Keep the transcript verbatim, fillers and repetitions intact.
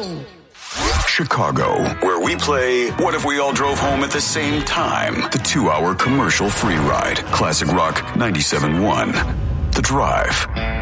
Chicago, where we play What If We All Drove Home at the Same Time? The two-hour commercial free ride. Classic Rock ninety-seven point one. The Drive.